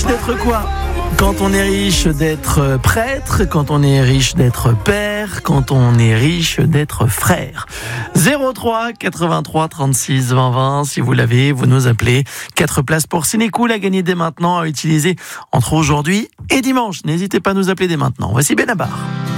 riche d'être quoi ? Quand on est riche d'être prêtre, quand on est riche d'être père, quand on est riche d'être frère. 03 83 36 20 20, si vous l'avez, vous nous appelez. 4 places pour Ciné-Cool à gagner dès maintenant, à utiliser entre aujourd'hui et dimanche. N'hésitez pas à nous appeler dès maintenant. Voici Benabar.